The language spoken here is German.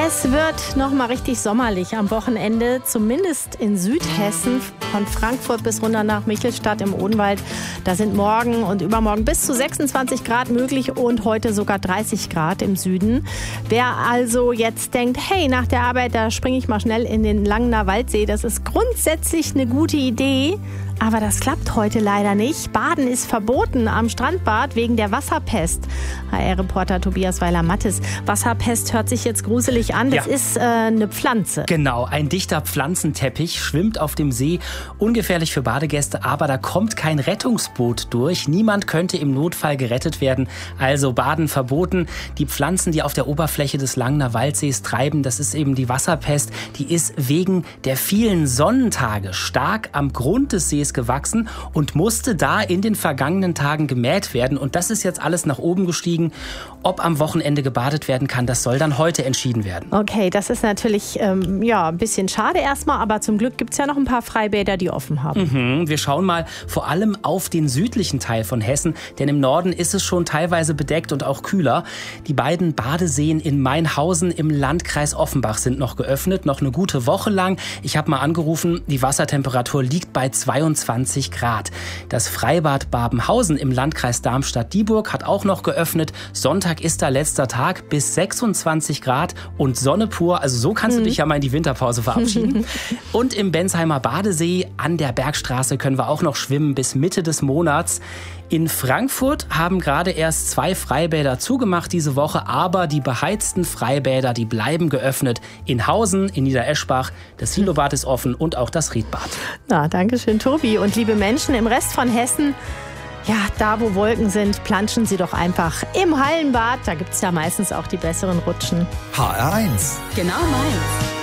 Es wird noch mal richtig sommerlich am Wochenende, zumindest in Südhessen, von Frankfurt bis runter nach Michelstadt im Odenwald. Da sind morgen und übermorgen bis zu 26 Grad möglich und heute sogar 30 Grad im Süden. Wer also jetzt denkt, hey, nach der Arbeit, da springe ich mal schnell in den Langener Waldsee, das ist grundsätzlich eine gute Idee. Aber das klappt heute leider nicht. Baden ist verboten am Strandbad wegen der Wasserpest. HR-Reporter Tobias Weiler-Mattes. Wasserpest hört sich jetzt gruselig an. Das ist eine Pflanze. Genau, ein dichter Pflanzenteppich schwimmt auf dem See. Ungefährlich für Badegäste, aber da kommt kein Rettungsboot durch. Niemand könnte im Notfall gerettet werden. Also Baden verboten. Die Pflanzen, die auf der Oberfläche des Langener Waldsees treiben, das ist eben die Wasserpest. Die ist wegen der vielen Sonnentage stark am Grund des Sees gewachsen und musste da in den vergangenen Tagen gemäht werden. Und das ist jetzt alles nach oben gestiegen. Ob am Wochenende gebadet werden kann, das soll dann heute entschieden werden. Okay, das ist natürlich ein bisschen schade erstmal, aber zum Glück gibt es ja noch ein paar Freibäder, die offen haben. Wir schauen mal vor allem auf den südlichen Teil von Hessen, denn im Norden ist es schon teilweise bedeckt und auch kühler. Die beiden Badeseen in Mainhausen im Landkreis Offenbach sind noch geöffnet, noch eine gute Woche lang. Ich habe mal angerufen, die Wassertemperatur liegt bei 22 Grad. Das Freibad Babenhausen im Landkreis Darmstadt-Dieburg hat auch noch geöffnet. Sonntag ist da letzter Tag, bis 26 Grad und Sonne pur. Also so kannst du dich ja mal in die Winterpause verabschieden. Und im Bensheimer Badesee an der Bergstraße können wir auch noch schwimmen bis Mitte des Monats. In Frankfurt haben gerade erst 2 Freibäder zugemacht diese Woche, aber die beheizten Freibäder, die bleiben geöffnet. In Hausen, in Niedereschbach, das Silobad ist offen und auch das Riedbad. Na, danke schön, Tobi. Und liebe Menschen im Rest von Hessen, ja, da wo Wolken sind, planschen Sie doch einfach im Hallenbad. Da gibt es ja meistens auch die besseren Rutschen. HR1. Genau meins.